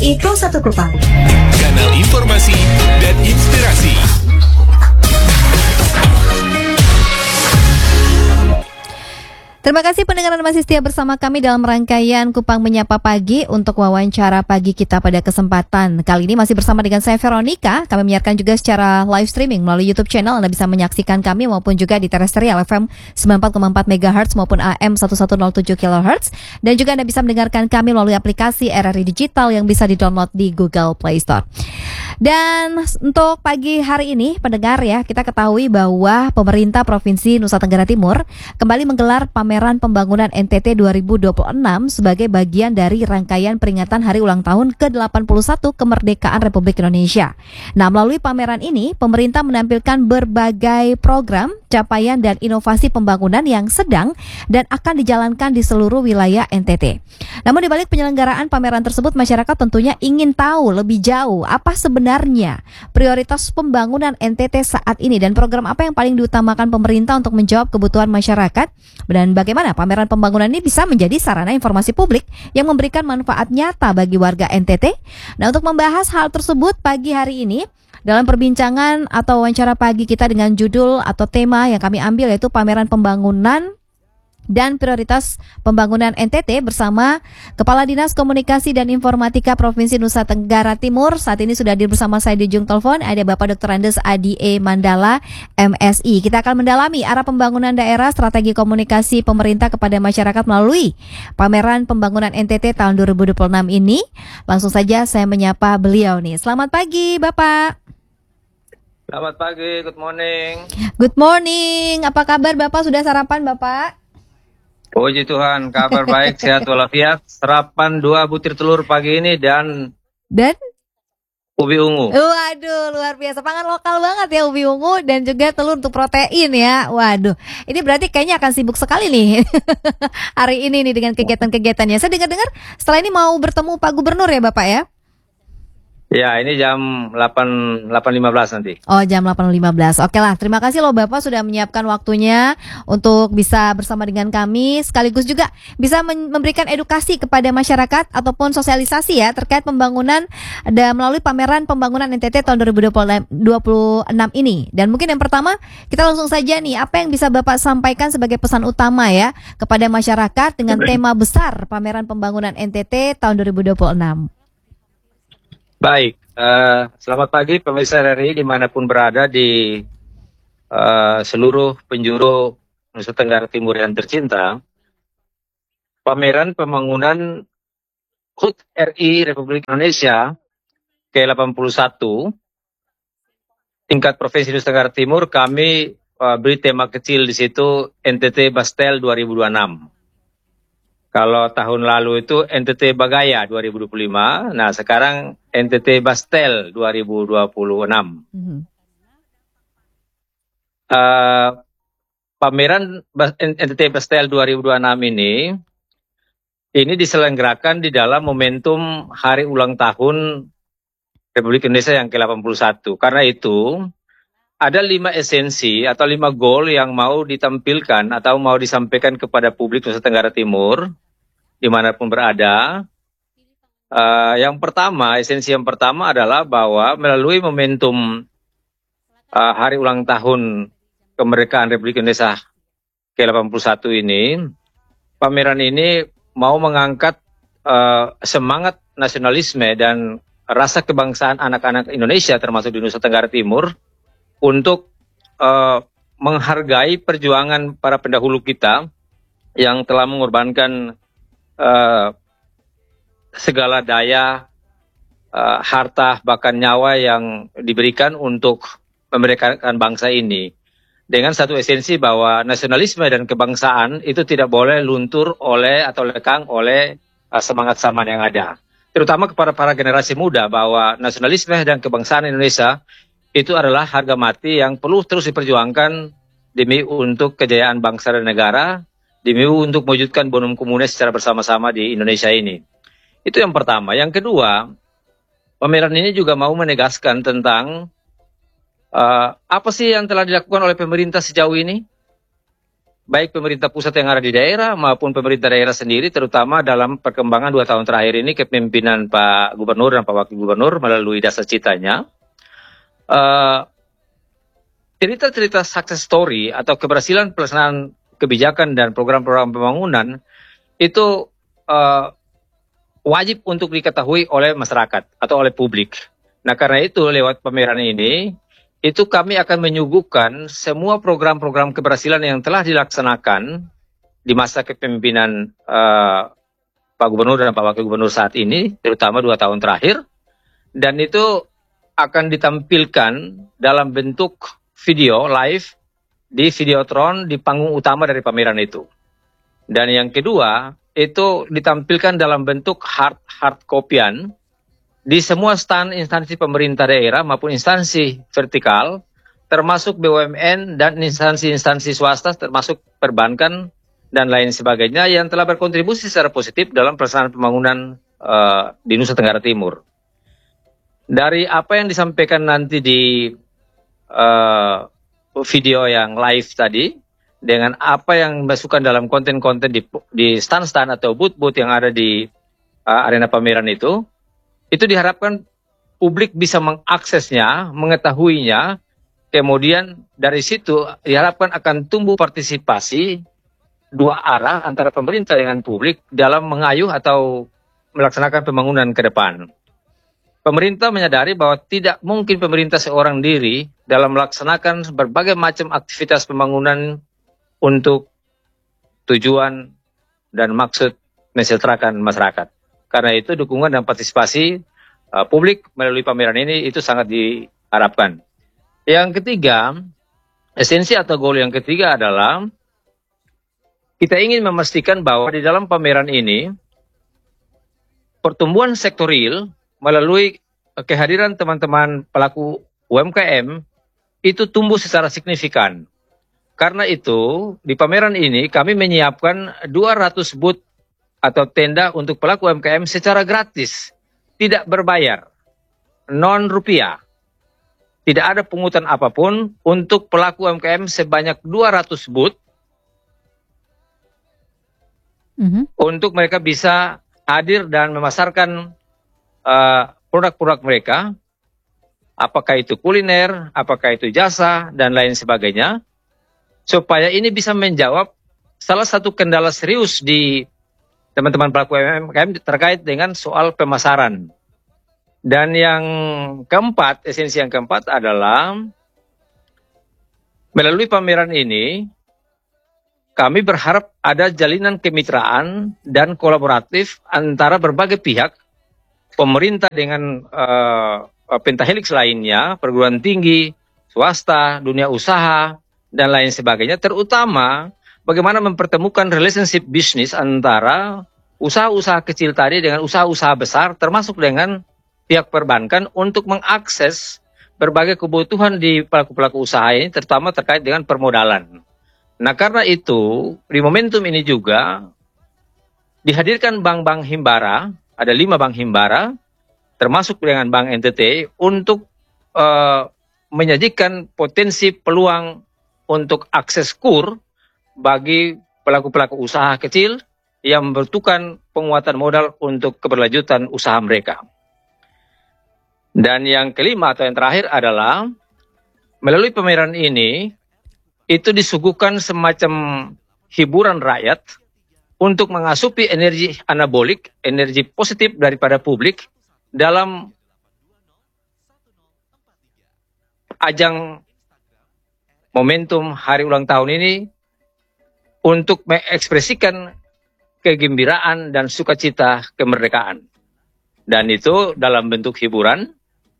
RRI Pro 1 Kupang. Kanal informasi dan inspirasi. Terima kasih pendengar masih setia bersama kami dalam rangkaian Kupang Menyapa Pagi untuk wawancara pagi kita pada kesempatan kali ini masih bersama dengan saya Veronica. Kami menyiarkan juga secara live streaming melalui YouTube channel. Anda bisa menyaksikan kami maupun juga di terestrial FM 94,4 MHz maupun AM 1107 kHz. Dan juga Anda bisa mendengarkan kami melalui aplikasi RRI Digital yang bisa di-download di Google Play Store. Dan untuk pagi hari ini pendengar ya, kita ketahui bahwa pemerintah Provinsi Nusa Tenggara Timur kembali menggelar pameran pembangunan NTT 2026 sebagai bagian dari rangkaian peringatan hari ulang tahun ke-81 kemerdekaan Republik Indonesia. Nah, melalui pameran ini pemerintah menampilkan berbagai program, capaian dan inovasi pembangunan yang sedang dan akan dijalankan di seluruh wilayah NTT. Namun di balik penyelenggaraan pameran tersebut, masyarakat tentunya ingin tahu lebih jauh apa sebenarnya prioritas pembangunan NTT saat ini dan program apa yang paling diutamakan pemerintah untuk menjawab kebutuhan masyarakat dan bagaimana pameran pembangunan ini bisa menjadi sarana informasi publik yang memberikan manfaat nyata bagi warga NTT. Nah, untuk membahas hal tersebut pagi hari ini dalam perbincangan atau wawancara pagi kita dengan judul atau tema yang kami ambil yaitu pameran pembangunan dan prioritas pembangunan NTT bersama Kepala Dinas Komunikasi dan Informatika Provinsi Nusa Tenggara Timur. Saat ini sudah hadir bersama saya di ujung telepon ada Bapak Dr. Andes Adi E. Mandala, MSI. Kita akan mendalami arah pembangunan daerah, strategi komunikasi pemerintah kepada masyarakat melalui pameran pembangunan NTT tahun 2026 ini. Langsung saja saya menyapa beliau nih. Selamat pagi Bapak. Selamat pagi, good morning. Good morning. Apa kabar Bapak? Sudah sarapan Bapak? Puji Tuhan, kabar baik, sehat walafiat. Sarapan 2 butir telur pagi ini dan ubi ungu. Waduh, luar biasa. Pangan lokal banget ya ubi ungu dan juga telur untuk protein ya. Waduh, ini berarti kayaknya akan sibuk sekali nih hari ini nih dengan kegiatan-kegiatannya. Saya dengar-dengar setelah ini mau bertemu Pak Gubernur ya Bapak ya? Ya, ini jam 8.15 nanti. Oh, jam 8.15. Oke lah, terima kasih loh Bapak sudah menyiapkan waktunya untuk bisa bersama dengan kami. Sekaligus juga bisa memberikan edukasi kepada masyarakat ataupun sosialisasi ya terkait pembangunan dan melalui pameran pembangunan NTT tahun 2026 ini. Dan mungkin yang pertama, kita langsung saja nih, apa yang bisa Bapak sampaikan sebagai pesan utama ya kepada masyarakat dengan tema besar pameran pembangunan NTT tahun 2026? Baik, selamat pagi pemirsa RRI dimanapun berada di seluruh penjuru Nusa Tenggara Timur yang tercinta. Pameran pembangunan HUT RI Republik Indonesia ke-81 tingkat Provinsi Nusa Tenggara Timur, kami beri tema kecil di situ NTT Bastel 2026. Kalau tahun lalu itu NTT Bagaya 2025, nah sekarang NTT Bastel 2026. Pameran NTT Bastel 2026 ini diselenggarakan di dalam momentum hari ulang tahun Republik Indonesia yang ke-81. Karena itu ada 5 esensi atau 5 goal yang mau ditampilkan atau mau disampaikan kepada publik Nusa Tenggara Timur dimanapun berada. Yang pertama, esensi yang pertama adalah bahwa melalui momentum hari ulang tahun kemerdekaan Republik Indonesia ke-81 ini, pameran ini mau mengangkat semangat nasionalisme dan rasa kebangsaan anak-anak Indonesia termasuk di Nusa Tenggara Timur untuk menghargai perjuangan para pendahulu kita yang telah mengorbankan segala daya, harta, bahkan nyawa yang diberikan untuk memerdekakan bangsa ini. Dengan satu esensi bahwa nasionalisme dan kebangsaan itu tidak boleh luntur oleh atau lekang oleh semangat zaman yang ada. Terutama kepada para generasi muda bahwa nasionalisme dan kebangsaan Indonesia itu adalah harga mati yang perlu terus diperjuangkan demi untuk kejayaan bangsa dan negara, demi untuk mewujudkan bonum komunis secara bersama-sama di Indonesia ini. Itu yang pertama. Yang kedua, pameran ini juga mau menegaskan tentang apa sih yang telah dilakukan oleh pemerintah sejauh ini. baik pemerintah pusat yang ada di daerah maupun pemerintah daerah sendiri, terutama dalam perkembangan 2 tahun terakhir ini kepemimpinan Pak Gubernur dan Pak Wakil Gubernur melalui dasar citanya. Cerita-cerita success story atau keberhasilan pelaksanaan kebijakan dan program-program pembangunan itu wajib untuk diketahui oleh masyarakat atau oleh publik. Nah, karena itu lewat pameran ini, itu kami akan menyuguhkan semua program-program keberhasilan yang telah dilaksanakan di masa kepemimpinan Pak Gubernur dan Pak Wakil Gubernur saat ini, terutama 2 tahun terakhir, dan itu akan ditampilkan dalam bentuk video live di Videotron di panggung utama dari pameran itu. Dan yang kedua, itu ditampilkan dalam bentuk hard copyan di semua stand instansi pemerintah daerah maupun instansi vertikal, termasuk BUMN dan instansi-instansi swasta, termasuk perbankan dan lain sebagainya yang telah berkontribusi secara positif dalam pelaksanaan pembangunan di Nusa Tenggara Timur. Dari apa yang disampaikan nanti di video yang live tadi, dengan apa yang dimasukkan dalam konten-konten di stand-stand atau booth-booth yang ada di arena pameran itu diharapkan publik bisa mengaksesnya, mengetahuinya, kemudian dari situ diharapkan akan tumbuh partisipasi 2 arah antara pemerintah dengan publik dalam mengayuh atau melaksanakan pembangunan ke depan. Pemerintah menyadari bahwa tidak mungkin pemerintah seorang diri dalam melaksanakan berbagai macam aktivitas pembangunan untuk tujuan dan maksud mensejahterakan masyarakat. Karena itu dukungan dan partisipasi publik melalui pameran ini itu sangat diharapkan. Yang ketiga, esensi atau goal yang ketiga adalah kita ingin memastikan bahwa di dalam pameran ini pertumbuhan sektor real melalui kehadiran teman-teman pelaku UMKM itu tumbuh secara signifikan. Karena itu, di pameran ini kami menyiapkan 200 booth atau tenda untuk pelaku UMKM secara gratis, tidak berbayar, non rupiah. Tidak ada pungutan apapun untuk pelaku UMKM sebanyak 200 booth untuk mereka bisa hadir dan memasarkan produk-produk mereka, apakah itu kuliner, apakah itu jasa, dan lain sebagainya, supaya ini bisa menjawab salah satu kendala serius di teman-teman pelaku UMKM terkait dengan soal pemasaran. Dan yang keempat, esensi yang keempat adalah melalui pameran ini, kami berharap ada jalinan kemitraan dan kolaboratif antara berbagai pihak, pemerintah dengan pentahelix lainnya, perguruan tinggi, swasta, dunia usaha, dan lain sebagainya, terutama bagaimana mempertemukan relationship bisnis antara usaha-usaha kecil tadi dengan usaha-usaha besar, termasuk dengan pihak perbankan untuk mengakses berbagai kebutuhan di pelaku-pelaku usaha ini, terutama terkait dengan permodalan. Nah, karena itu, di momentum ini juga dihadirkan bank-bank himbara, ada 5 bank himbara, termasuk dengan Bank NTT, untuk menyajikan potensi peluang untuk akses KUR bagi pelaku-pelaku usaha kecil yang membutuhkan penguatan modal untuk keberlanjutan usaha mereka. Dan yang kelima atau yang terakhir adalah melalui pameran ini itu disuguhkan semacam hiburan rakyat untuk mengasupi energi anabolik, energi positif daripada publik dalam ajang momentum hari ulang tahun ini untuk mengekspresikan kegembiraan dan sukacita kemerdekaan. Dan itu dalam bentuk hiburan,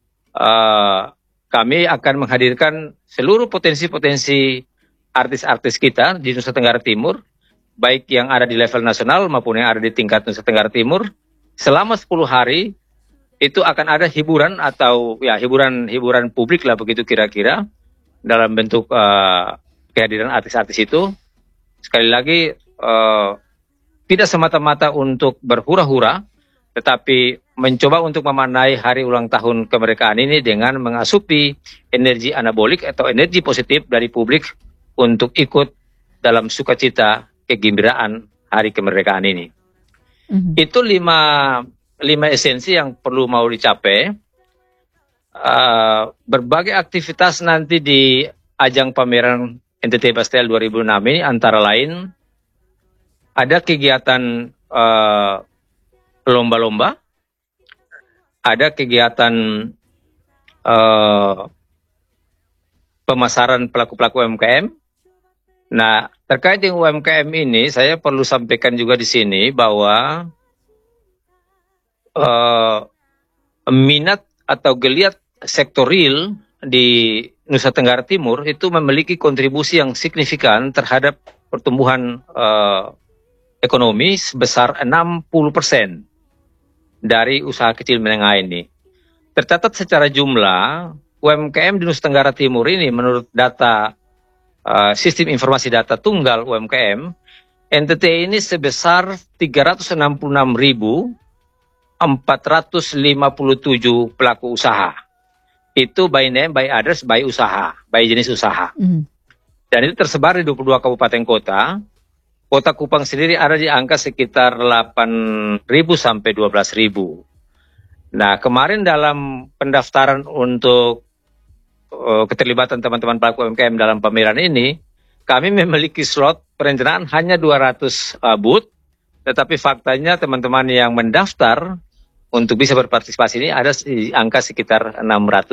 kami akan menghadirkan seluruh potensi-potensi artis-artis kita di Nusa Tenggara Timur, baik yang ada di level nasional maupun yang ada di tingkat Nusa Tenggara Timur. Selama 10 hari itu akan ada hiburan atau ya hiburan publik lah begitu kira-kira, dalam bentuk kehadiran artis-artis itu. Sekali lagi tidak semata-mata untuk berhura-hura, tetapi mencoba untuk memaknai hari ulang tahun kemerdekaan ini dengan mengasupi energi anabolik atau energi positif dari publik untuk ikut dalam sukacita kegembiraan hari kemerdekaan ini. Itu lima esensi yang perlu mau dicapai. Berbagai aktivitas nanti di ajang pameran NTT Bastel 2006 ini antara lain ada kegiatan lomba-lomba, ada kegiatan pemasaran pelaku-pelaku UMKM. Nah, terkait dengan UMKM ini, saya perlu sampaikan juga di sini bahwa minat atau geliat sektor real di Nusa Tenggara Timur itu memiliki kontribusi yang signifikan terhadap pertumbuhan ekonomi sebesar 60% dari usaha kecil menengah ini. Tercatat secara jumlah, UMKM di Nusa Tenggara Timur ini menurut data Sistem Informasi Data Tunggal UMKM, NTT ini sebesar 366.457 pelaku usaha. Itu by name, by address, by usaha, by jenis usaha. Dan itu tersebar di 22 kabupaten kota. Kota Kupang sendiri ada di angka sekitar 8.000 sampai 12.000. Nah, kemarin dalam pendaftaran untuk keterlibatan teman-teman pelaku UMKM dalam pameran ini, kami memiliki slot perencanaan hanya 200 booth, tetapi faktanya teman-teman yang mendaftar untuk bisa berpartisipasi ini ada di angka sekitar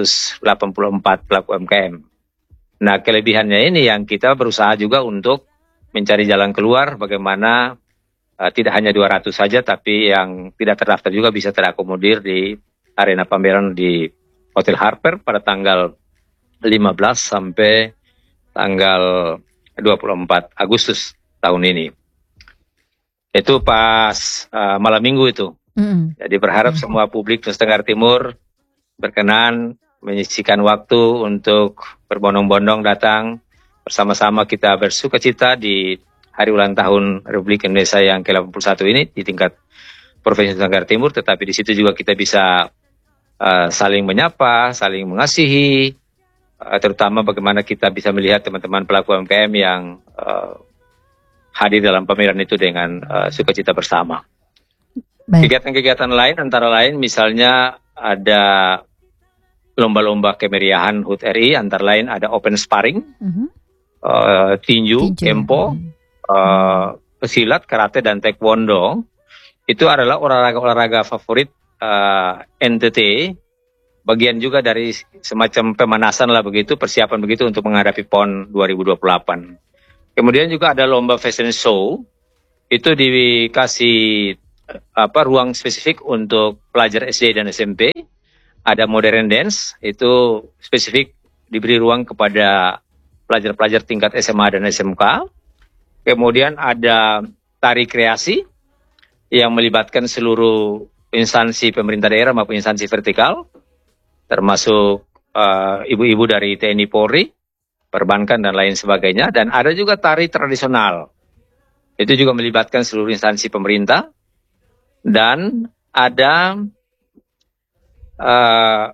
684 pelaku UMKM. Nah, kelebihannya ini yang kita berusaha juga untuk mencari jalan keluar bagaimana tidak hanya 200 saja, tapi yang tidak terdaftar juga bisa terakomodir di arena pameran di Hotel Harper pada tanggal 15 sampai tanggal 24 Agustus tahun ini. Itu pas malam minggu itu. Jadi berharap semua publik Nusa Tenggara Timur berkenan menyisihkan waktu untuk berbondong-bondong datang bersama-sama kita bersukacita di hari ulang tahun Republik Indonesia yang ke-81 ini di tingkat Provinsi Nusa Tenggara Timur, tetapi di situ juga kita bisa saling menyapa, saling mengasihi, terutama bagaimana kita bisa melihat teman-teman pelaku UMKM yang hadir dalam pameran itu dengan sukacita bersama. Kegiatan-kegiatan lain antara lain misalnya ada lomba-lomba kemeriahan HUT RI, antara lain ada open sparring, tinju, kempo, pesilat, karate, dan taekwondo. Itu adalah olahraga favorit NTT, bagian juga dari semacam pemanasan lah begitu, persiapan begitu untuk menghadapi PON 2028. Kemudian juga ada lomba fashion show, itu dikasih ruang spesifik untuk pelajar SD dan SMP. Ada modern dance, itu spesifik diberi ruang kepada pelajar-pelajar tingkat SMA dan SMK. Kemudian ada tari kreasi yang melibatkan seluruh instansi pemerintah daerah maupun instansi vertikal, termasuk ibu-ibu dari TNI Polri, perbankan dan lain sebagainya. Dan ada juga tari tradisional, itu juga melibatkan seluruh instansi pemerintah. Dan ada 3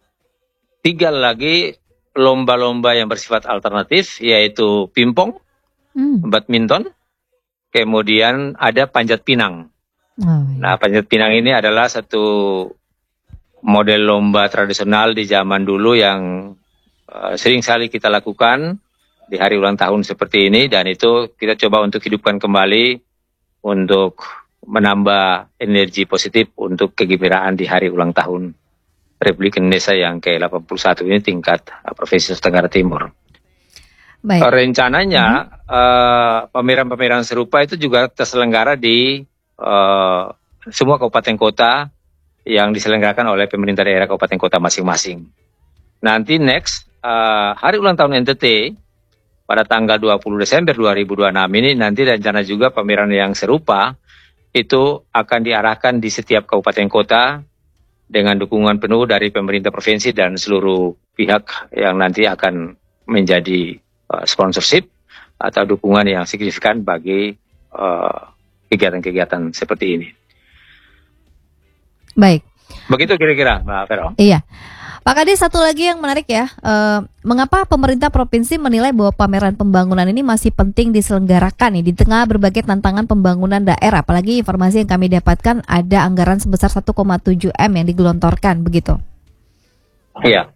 lagi lomba-lomba yang bersifat alternatif, yaitu pingpong, badminton, kemudian ada panjat pinang. Nah, panjat pinang ini adalah satu model lomba tradisional di zaman dulu yang sering sekali kita lakukan di hari ulang tahun seperti ini, dan itu kita coba untuk hidupkan kembali untuk menambah energi positif untuk kegembiraan di hari ulang tahun Republik Indonesia yang ke-81 ini tingkat Provinsi Nusa Tenggara Timur. Baik. Rencananya pameran-pameran serupa itu juga terselenggara di semua kabupaten kota yang diselenggarakan oleh pemerintah daerah kabupaten kota masing-masing. Nanti next hari ulang tahun NTT pada tanggal 20 Desember 2026 ini nanti rencana juga pameran yang serupa itu akan diarahkan di setiap kabupaten kota dengan dukungan penuh dari pemerintah provinsi dan seluruh pihak yang nanti akan menjadi sponsorship atau dukungan yang signifikan bagi kegiatan-kegiatan seperti ini. Baik. Begitu kira-kira, Mbak Vero. Iya. Pak Kadis, satu lagi yang menarik ya, mengapa pemerintah provinsi menilai bahwa pameran pembangunan ini masih penting diselenggarakan nih di tengah berbagai tantangan pembangunan daerah, apalagi informasi yang kami dapatkan ada anggaran sebesar 1,7 M yang digelontorkan begitu. Iya.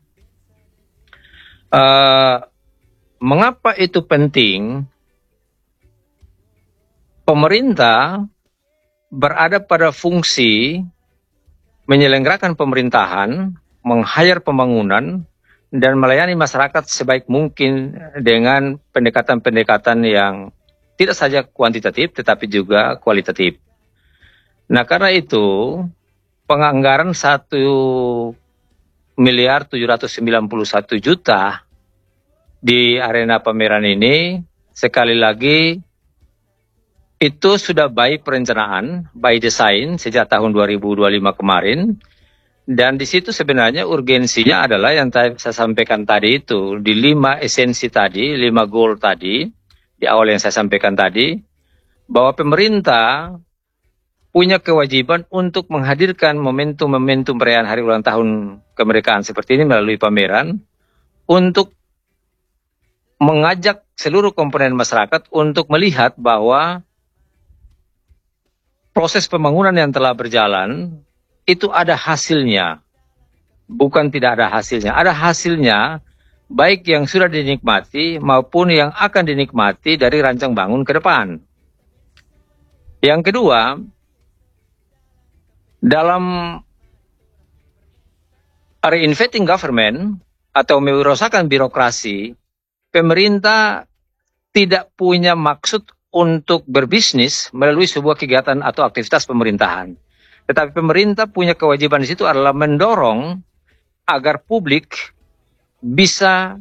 Mengapa itu penting? Pemerintah berada pada fungsi menyelenggarakan pemerintahan, meng-hire pembangunan, dan melayani masyarakat sebaik mungkin dengan pendekatan-pendekatan yang tidak saja kuantitatif, tetapi juga kualitatif. Nah, karena itu, penganggaran 1.791.000.000 di arena pameran ini, sekali lagi, itu sudah by perencanaan, by design sejak tahun 2025 kemarin. Dan di situ sebenarnya urgensinya adalah yang saya sampaikan tadi itu, di 5 esensi tadi, 5 goal tadi, di awal yang saya sampaikan tadi, bahwa pemerintah punya kewajiban untuk menghadirkan momentum-momentum perayaan hari ulang tahun kemerdekaan seperti ini melalui pameran, untuk mengajak seluruh komponen masyarakat untuk melihat bahwa proses pembangunan yang telah berjalan itu ada hasilnya, bukan tidak ada hasilnya. Ada hasilnya, baik yang sudah dinikmati maupun yang akan dinikmati dari rancang bangun ke depan. Yang kedua, dalam reinventing government atau mewirausahakan birokrasi, pemerintah tidak punya maksud untuk berbisnis melalui sebuah kegiatan atau aktivitas pemerintahan. Tetapi pemerintah punya kewajiban di situ adalah mendorong agar publik bisa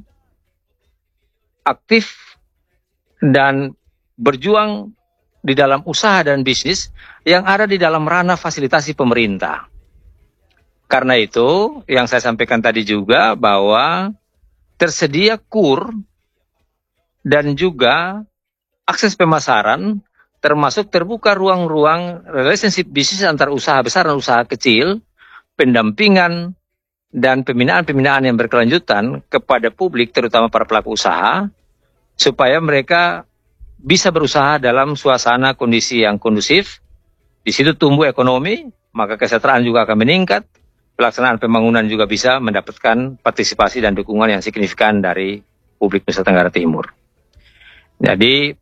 aktif dan berjuang di dalam usaha dan bisnis yang ada di dalam ranah fasilitasi pemerintah. Karena itu, yang saya sampaikan tadi juga bahwa tersedia KUR dan juga akses pemasaran, termasuk terbuka ruang-ruang relationship bisnis antar usaha besar dan usaha kecil, pendampingan dan pembinaan-pembinaan yang berkelanjutan kepada publik, terutama para pelaku usaha, supaya mereka bisa berusaha dalam suasana kondisi yang kondusif. Di situ tumbuh ekonomi, maka kesejahteraan juga akan meningkat, pelaksanaan pembangunan juga bisa mendapatkan partisipasi dan dukungan yang signifikan dari publik Nusa Tenggara Timur. Jadi,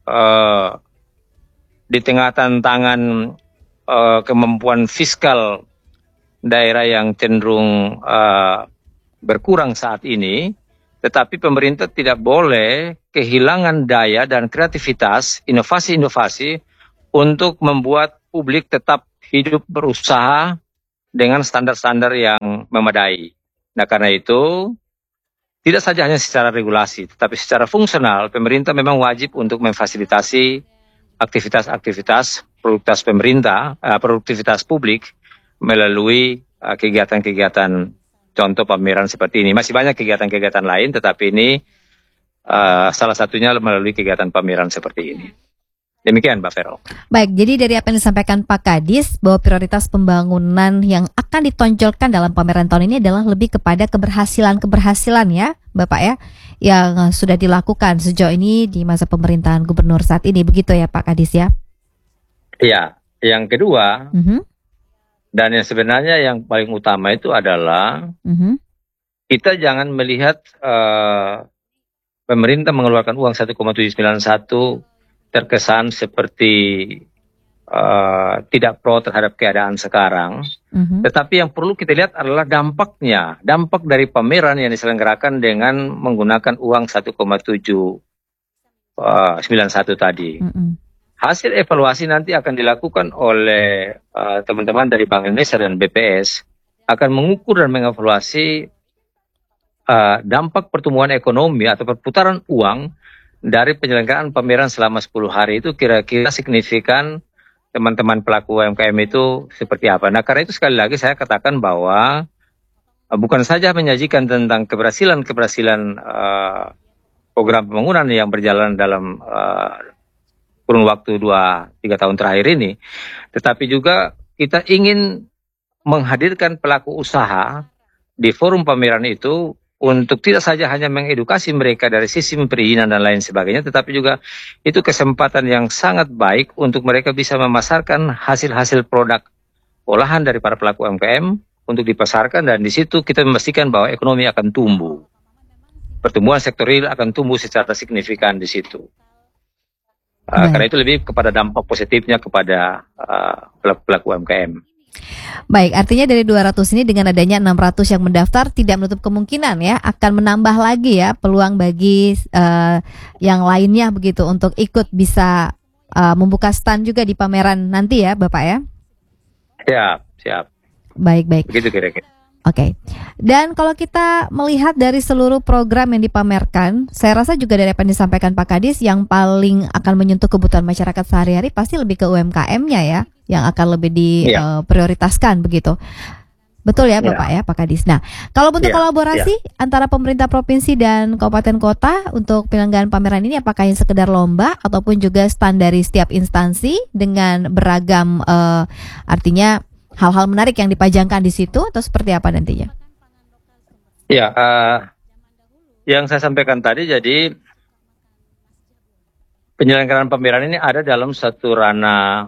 di tengah tantangan kemampuan fiskal daerah yang cenderung berkurang saat ini, tetapi pemerintah tidak boleh kehilangan daya dan kreativitas, inovasi-inovasi untuk membuat publik tetap hidup berusaha dengan standar-standar yang memadai. Nah, karena itu, tidak saja hanya secara regulasi, tetapi secara fungsional, pemerintah memang wajib untuk memfasilitasi aktivitas-aktivitas produktivitas pemerintah, produktivitas publik melalui kegiatan-kegiatan contoh pameran seperti ini. Masih banyak kegiatan-kegiatan lain, tetapi ini salah satunya melalui kegiatan pameran seperti ini. Demikian, Mbak Vero. Baik, jadi dari apa yang disampaikan Pak Kadis, bahwa prioritas pembangunan yang akan ditonjolkan dalam pameran tahun ini adalah lebih kepada keberhasilan ya, Bapak ya, yang sudah dilakukan sejauh ini di masa pemerintahan gubernur saat ini, begitu ya Pak Kadis ya? Iya, yang kedua, dan yang sebenarnya yang paling utama itu adalah kita jangan melihat pemerintah mengeluarkan uang 1,791 terkesan seperti tidak pro terhadap keadaan sekarang. Tetapi yang perlu kita lihat adalah dampaknya. Dampak dari pameran yang diselenggarakan dengan menggunakan uang 1,791 tadi. Hasil evaluasi nanti akan dilakukan oleh teman-teman dari Bank Indonesia dan BPS, akan mengukur dan mengevaluasi dampak pertumbuhan ekonomi atau perputaran uang dari penyelenggaraan pameran selama 10 hari itu kira-kira signifikan teman-teman pelaku UMKM itu seperti apa. Nah, karena itu sekali lagi saya katakan bahwa bukan saja menyajikan tentang keberhasilan program pembangunan yang berjalan dalam kurun waktu 2-3 tahun terakhir ini, tetapi juga kita ingin menghadirkan pelaku usaha di forum pameran itu untuk tidak saja hanya mengedukasi mereka dari sisi perizinan dan lain sebagainya, tetapi juga itu kesempatan yang sangat baik untuk mereka bisa memasarkan hasil-hasil produk olahan dari para pelaku UMKM untuk dipasarkan, dan di situ kita memastikan bahwa ekonomi akan tumbuh. Pertumbuhan sektor real akan tumbuh secara signifikan di situ. Karena itu lebih kepada dampak positifnya kepada pelaku-pelaku UMKM. Baik, artinya dari 200 ini dengan adanya 600 yang mendaftar tidak menutup kemungkinan ya akan menambah lagi ya peluang bagi yang lainnya begitu untuk ikut bisa membuka stand juga di pameran nanti ya Bapak ya. Siap. Baik. Begitu kira-kira. Oke. Dan kalau kita melihat dari seluruh program yang dipamerkan, saya rasa juga dari apa yang disampaikan Pak Kadis, yang paling akan menyentuh kebutuhan masyarakat sehari-hari pasti lebih ke UMKM-nya ya, yang akan lebih diprioritaskan begitu. Betul ya Bapak ya Pak Kadis. Nah, kalau bentuk kolaborasi antara pemerintah provinsi dan kabupaten kota untuk penyelenggaraan pameran ini, apakah yang sekedar lomba ataupun juga stand dari setiap instansi dengan beragam artinya hal-hal menarik yang dipajangkan di situ, atau seperti apa nantinya? Ya, yang saya sampaikan tadi, jadi penyelenggaraan pameran ini ada dalam satu ranah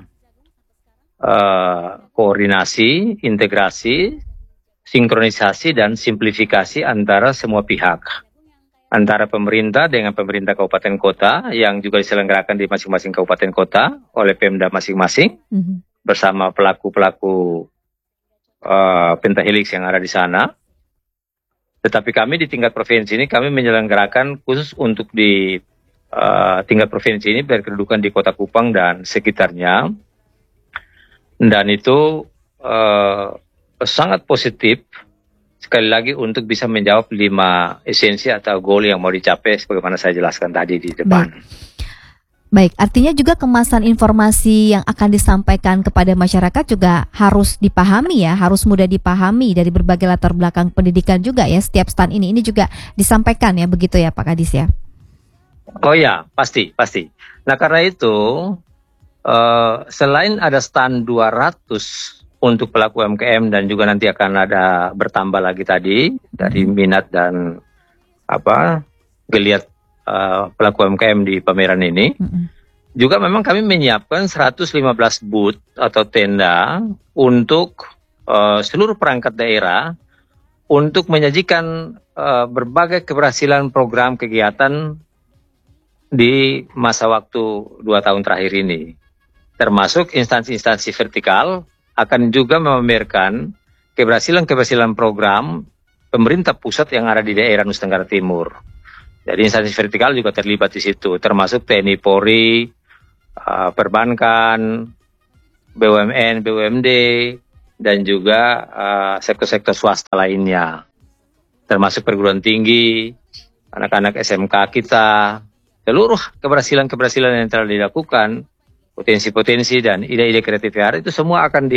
koordinasi, integrasi, sinkronisasi, dan simplifikasi antara semua pihak. Antara pemerintah dengan pemerintah kabupaten kota yang juga diselenggarakan di masing-masing kabupaten kota oleh Pemda masing-masing. Bersama pelaku-pelaku pentahelix yang ada di sana. Tetapi kami di tingkat provinsi ini kami menyelenggarakan khusus untuk di tingkat provinsi ini berkedudukan di Kota Kupang dan sekitarnya. Dan itu sangat positif sekali lagi untuk bisa menjawab 5 esensi atau goal yang mau dicapai sebagaimana saya jelaskan tadi di depan. Baik, artinya juga kemasan informasi yang akan disampaikan kepada masyarakat juga harus dipahami ya, harus mudah dipahami dari berbagai latar belakang pendidikan juga ya. Setiap stand ini juga disampaikan ya, begitu ya Pak Kadis ya? Oh ya, pasti. Nah karena itu selain ada stand 200 untuk pelaku UMKM dan juga nanti akan ada bertambah lagi tadi dari minat dan geliat pelaku UMKM di pameran ini, juga memang kami menyiapkan 115 booth atau tenda untuk seluruh perangkat daerah untuk menyajikan berbagai keberhasilan program kegiatan di masa waktu 2 tahun terakhir ini. Termasuk instansi-instansi vertikal akan juga memamerkan keberhasilan program pemerintah pusat yang ada di daerah Nusa Tenggara Timur. Jadi instansi vertikal juga terlibat di situ, termasuk TNI Polri, perbankan, BUMN, BUMD, dan juga sektor-sektor swasta lainnya, termasuk perguruan tinggi, anak-anak SMK kita, seluruh keberhasilan yang telah dilakukan, potensi-potensi dan ide-ide kreatif itu semua akan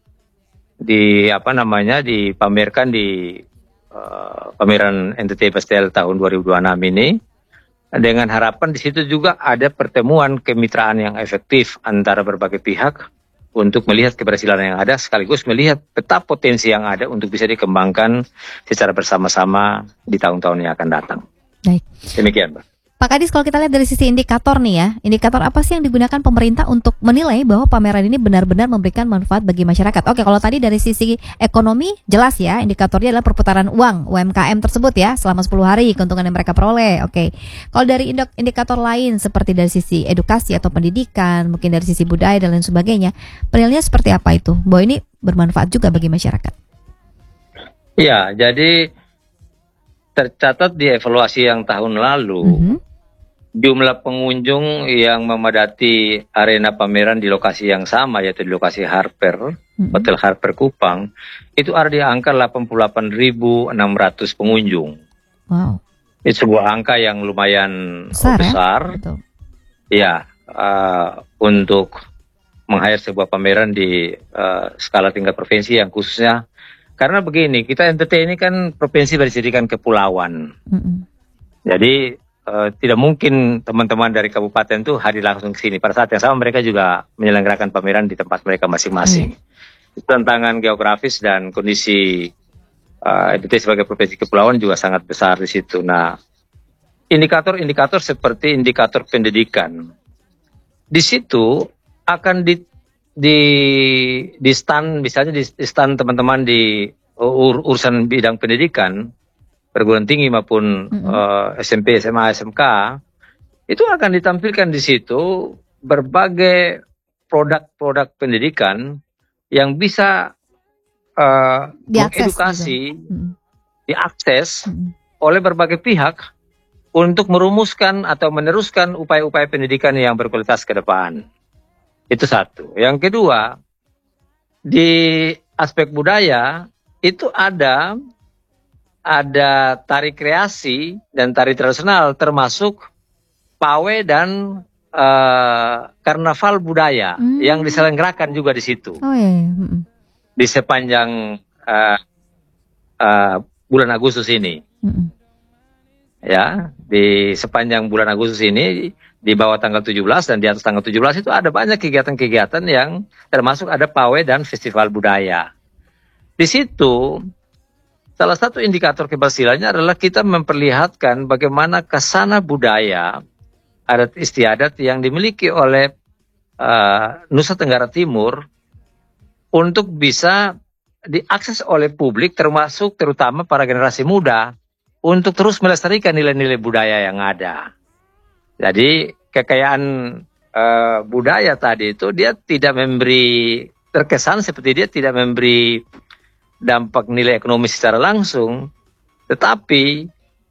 dipamerkan di pameran NTT Pastel tahun 2026 ini, dengan harapan di situ juga ada pertemuan kemitraan yang efektif antara berbagai pihak untuk melihat keberhasilan yang ada sekaligus melihat peta potensi yang ada untuk bisa dikembangkan secara bersama-sama di tahun-tahun yang akan datang. Baik. Demikian, Mbak. Pak Kadis, kalau kita lihat dari sisi indikator nih ya, indikator apa sih yang digunakan pemerintah untuk menilai bahwa pameran ini benar-benar memberikan manfaat bagi masyarakat? Oke, kalau tadi dari sisi ekonomi jelas ya, indikatornya adalah perputaran uang UMKM tersebut ya selama 10 hari keuntungan yang mereka peroleh. Oke, kalau dari indikator lain seperti dari sisi edukasi atau pendidikan, mungkin dari sisi budaya dan lain sebagainya, penilaiannya seperti apa itu? Bahwa ini bermanfaat juga bagi masyarakat. Ya, jadi tercatat di evaluasi yang tahun lalu, jumlah pengunjung yang memadati arena pameran di lokasi yang sama, yaitu di lokasi Harper, Hotel Harper Kupang, itu ada di angka 88.600 pengunjung. Wow. Itu sebuah angka yang lumayan besar. Ya, untuk meng-hire sebuah pameran di skala tingkat provinsi yang khususnya. Karena begini, kita NTT ini kan provinsi berjadikan kepulauan. Jadi tidak mungkin teman-teman dari kabupaten itu hadir langsung ke sini. Pada saat yang sama mereka juga menyelenggarakan pameran di tempat mereka masing-masing. Tantangan geografis dan kondisi NTT sebagai provinsi kepulauan juga sangat besar di situ. Nah, indikator-indikator seperti indikator pendidikan di situ akan di stand, misalnya di stand teman-teman di urusan bidang pendidikan perguruan tinggi maupun SMP, SMA, SMK, itu akan ditampilkan di situ berbagai produk-produk pendidikan yang bisa mengedukasi, diakses oleh berbagai pihak untuk merumuskan atau meneruskan upaya-upaya pendidikan yang berkualitas ke depan. Itu satu. Yang kedua, di aspek budaya itu ada tari kreasi dan tari tradisional, termasuk pawai dan karnaval budaya yang diselenggarakan juga di situ. Oh, iya. Di sepanjang bulan Agustus ini. Ya, di sepanjang bulan Agustus ini, di bawah tanggal 17 dan di atas tanggal 17 itu ada banyak kegiatan-kegiatan yang termasuk ada pawai dan festival budaya. Di situ, salah satu indikator keberhasilannya adalah kita memperlihatkan bagaimana kesana budaya, adat istiadat yang dimiliki oleh Nusa Tenggara Timur untuk bisa diakses oleh publik, termasuk terutama para generasi muda, untuk terus melestarikan nilai-nilai budaya yang ada. Jadi kekayaan budaya tadi itu dia tidak memberi, terkesan seperti dia tidak memberi dampak nilai ekonomi secara langsung, tetapi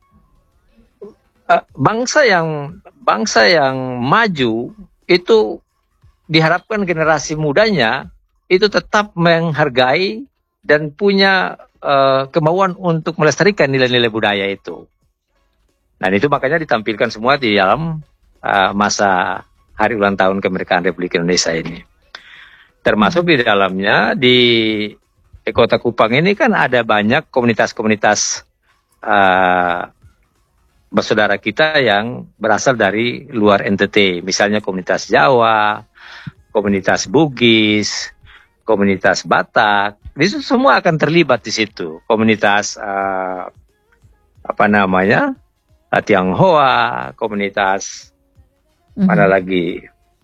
bangsa yang maju itu diharapkan generasi mudanya itu tetap menghargai dan punya kemauan untuk melestarikan nilai-nilai budaya itu. Dan itu makanya ditampilkan semua di dalam masa hari ulang tahun kemerdekaan Republik Indonesia ini. Termasuk di dalamnya di Kota Kupang ini kan ada banyak komunitas-komunitas bersaudara kita yang berasal dari luar NTT. Misalnya komunitas Jawa, komunitas Bugis, komunitas Batak. Itu semua akan terlibat di situ. Komunitas Tionghoa, komunitas mana lagi,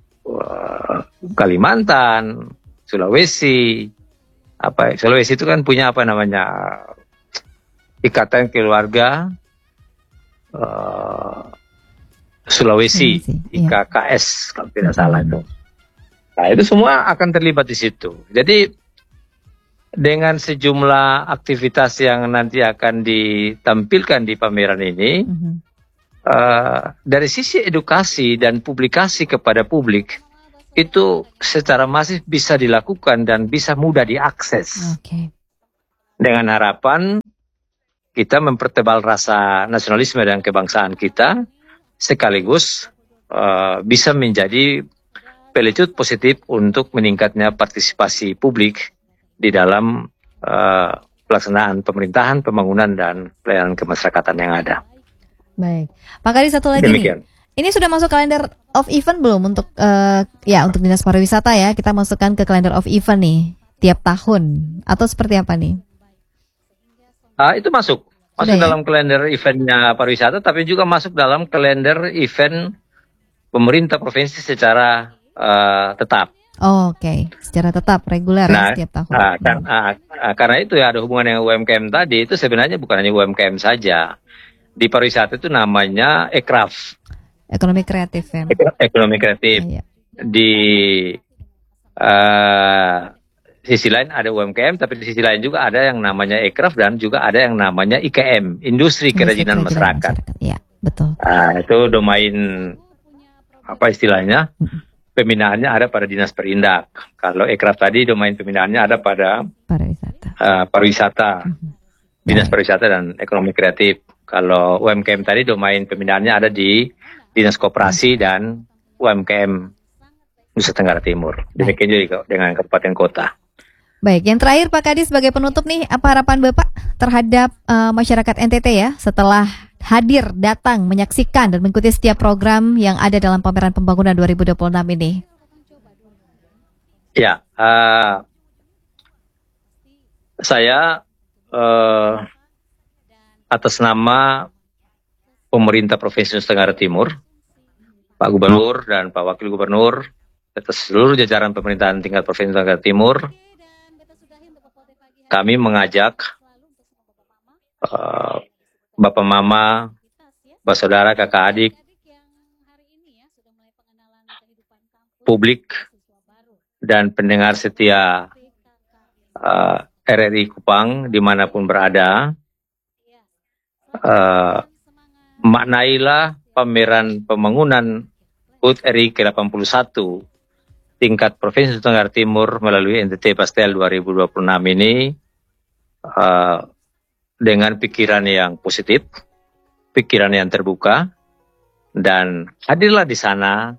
Kalimantan, Sulawesi. Sulawesi itu kan punya ikatan keluarga Sulawesi, IKKS kalau tidak salah itu. Nah, itu semua akan terlibat di situ. Jadi dengan sejumlah aktivitas yang nanti akan ditampilkan di pameran ini, dari sisi edukasi dan publikasi kepada publik, itu secara masif bisa dilakukan dan bisa mudah diakses. Dengan harapan kita mempertebal rasa nasionalisme dan kebangsaan kita, sekaligus bisa menjadi pelecut positif untuk meningkatnya partisipasi publik di dalam pelaksanaan pemerintahan, pembangunan, dan pelayanan kemasyarakatan yang ada. Baik, Pak Kadi, satu lagi Demikian. nih. Ini sudah masuk kalender of event belum untuk untuk Dinas Pariwisata ya? Kita masukkan ke kalender of event nih tiap tahun atau seperti apa nih? Itu masuk dalam kalender eventnya pariwisata, tapi juga masuk dalam kalender event pemerintah provinsi secara tetap. Oke, secara tetap reguler setiap tahun. Karena itu ya ada hubungan dengan UMKM tadi, itu sebenarnya bukan hanya UMKM saja. Di pariwisata itu namanya ekraf. Ekonomi kreatif ya. Ekonomi kreatif. Ya. Di sisi lain ada UMKM, tapi di sisi lain juga ada yang namanya ekraf dan juga ada yang namanya IKM, Industri Kerajinan Masyarakat. Ya, betul. Itu domain istilahnya? Pembinaannya ada pada Dinas Perindak. Kalau ekraf tadi domain pembinaannya ada pada pariwisata. Dinas Pariwisata dan Ekonomi Kreatif. Kalau UMKM tadi domain pembinaannya ada di Dinas Koperasi dan UMKM Nusa Tenggara Timur. Demikian juga dengan kabupaten kota. Baik, yang terakhir Pak Kadi sebagai penutup nih, apa harapan Bapak terhadap masyarakat NTT ya setelah hadir, datang, menyaksikan dan mengikuti setiap program yang ada dalam pameran pembangunan 2026 ini? Ya, saya atas nama pemerintah Provinsi Nusa Tenggara Timur, Pak Gubernur dan Pak Wakil Gubernur, atas seluruh jajaran pemerintahan tingkat Provinsi Nusa Tenggara Timur, kami mengajak Bapak Mama, Bapak Saudara, Kakak Adik, publik, dan pendengar setia RRI Kupang dimanapun berada, maknailah pameran pembangunan HUT RI ke-81 tingkat Provinsi Nusa Tenggara Timur melalui NTT Pastel 2026 ini dengan pikiran yang positif, pikiran yang terbuka, dan hadirlah di sana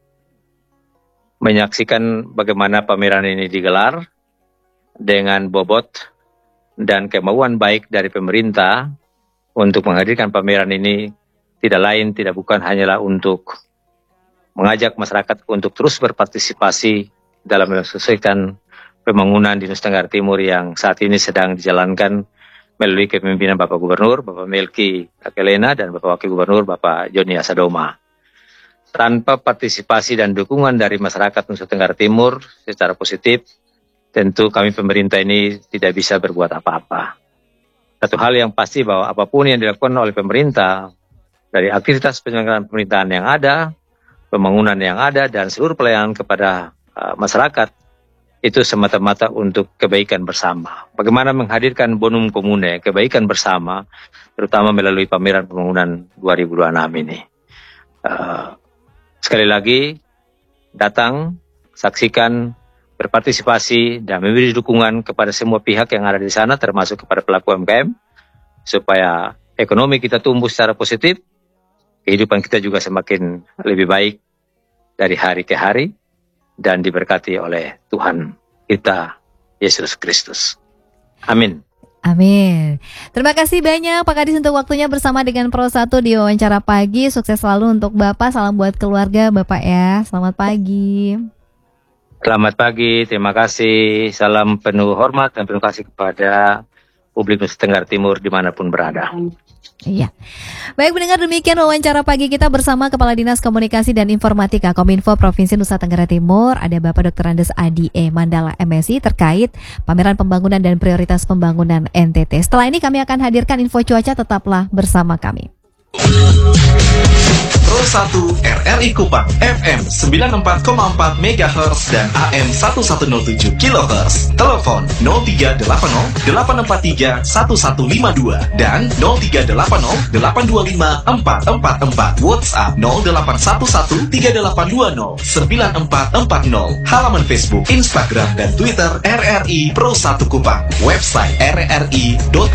menyaksikan bagaimana pameran ini digelar dengan bobot dan kemauan baik dari pemerintah untuk menghadirkan pameran ini tidak lain, tidak bukan hanyalah untuk mengajak masyarakat untuk terus berpartisipasi dalam menyelesaikan pembangunan di Nusa Tenggara Timur yang saat ini sedang dijalankan melalui kepemimpinan Bapak Gubernur, Bapak Melki Kakelena, dan Bapak Wakil Gubernur, Bapak Joni Asadoma. Tanpa partisipasi dan dukungan dari masyarakat Nusa Tenggara Timur secara positif, tentu kami pemerintah ini tidak bisa berbuat apa-apa. Satu hal yang pasti bahwa apapun yang dilakukan oleh pemerintah, dari aktivitas penyelenggaraan pemerintahan yang ada, pembangunan yang ada, dan seluruh pelayanan kepada masyarakat, itu semata-mata untuk kebaikan bersama. Bagaimana menghadirkan bonum komune, kebaikan bersama, terutama melalui pameran pembangunan 2026 ini. Sekali lagi, datang, saksikan, berpartisipasi, dan memberi dukungan kepada semua pihak yang ada di sana, termasuk kepada pelaku UMKM, supaya ekonomi kita tumbuh secara positif, kehidupan kita juga semakin lebih baik dari hari ke hari, dan diberkati oleh Tuhan kita, Yesus Kristus. Amin. Amin. Terima kasih banyak Pak Kadis untuk waktunya bersama dengan Pro 1 di wawancara pagi. Sukses selalu untuk Bapak, salam buat keluarga Bapak ya. Selamat pagi. Selamat pagi, terima kasih. Salam penuh hormat dan penuh kasih kepada publik Nusa Tenggara Timur dimanapun berada. Iya. Baik pendengar, demikian wawancara pagi kita bersama Kepala Dinas Komunikasi dan Informatika Kominfo Provinsi Nusa Tenggara Timur. Ada Bapak Dr. Andes Adi E. Mandala MSI terkait pameran pembangunan dan prioritas pembangunan NTT. Setelah ini kami akan hadirkan info cuaca, tetaplah bersama kami. Pro 1 RRI Kupang FM 94,4 MHz dan AM 1107 kHz. Telepon 0380 843 1152 dan 0380 825 444. WhatsApp 0811 3820 9440. Halaman Facebook, Instagram dan Twitter RRI Pro 1 Kupang. Website rri.com.